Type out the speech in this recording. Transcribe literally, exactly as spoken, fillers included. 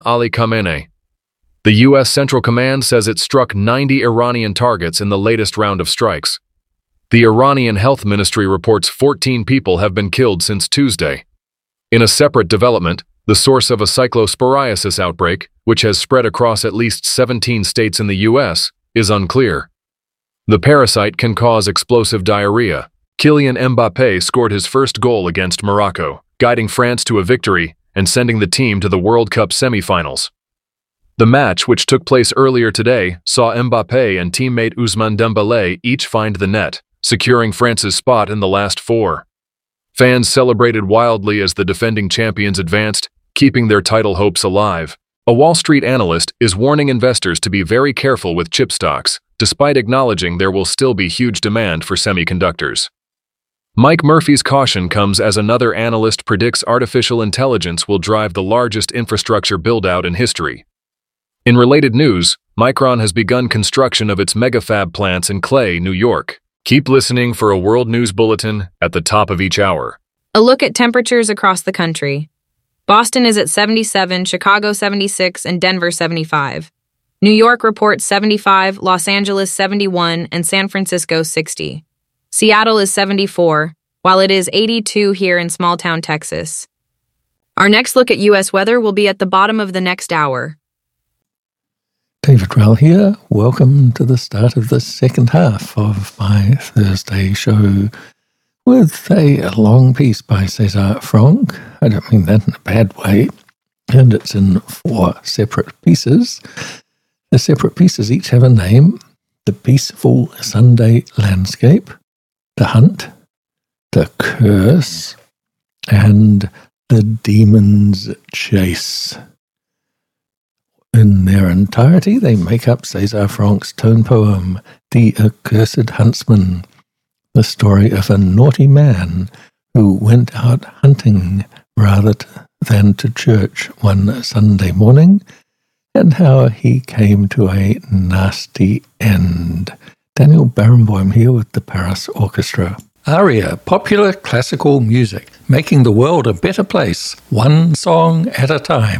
Ali Khamenei. The U S Central Command says it struck ninety Iranian targets in the latest round of strikes. The Iranian Health Ministry reports fourteen people have been killed since Tuesday. In a separate development, the source of a cyclosporiasis outbreak, which has spread across at least seventeen states in the U S, is unclear. The parasite can cause explosive diarrhea. Kylian Mbappé scored his first goal against Morocco, guiding France to a victory and sending the team to the World Cup semi-finals. The match, which took place earlier today, saw Mbappé and teammate Ousmane Dembélé each find the net, securing France's spot in the last four. Fans celebrated wildly as the defending champions advanced, keeping their title hopes alive. A Wall Street analyst is warning investors to be very careful with chip stocks, despite acknowledging there will still be huge demand for semiconductors. Mike Murphy's caution comes as another analyst predicts artificial intelligence will drive the largest infrastructure build-out in history. In related news, Micron has begun construction of its megafab plants in Clay, New York. Keep listening for a World News Bulletin at the top of each hour. A look at temperatures across the country. Boston is at seventy-seven, Chicago seventy-six, and Denver seventy-five. New York reports seventy-five, Los Angeles seventy-one, and San Francisco sixty. Seattle is seventy-four, while it is eighty-two here in small-town Texas. Our next look at U S weather will be at the bottom of the next hour. David Rowell here. Welcome to the start of the second half of my Thursday show with a long piece by Cesar Franck. I don't mean that in a bad way. And it's in four separate pieces. The separate pieces each have a name: The Peaceful Sunday Landscape, The Hunt, The Curse, and The Demon's Chase. In their entirety, they make up Cesar Franck's tone poem, The Accursed Huntsman, the story of a naughty man who went out hunting rather than to church one Sunday morning, and how he came to a nasty end. Daniel Barenboim here with the Paris Orchestra. Aria, popular classical music, making the world a better place, one song at a time.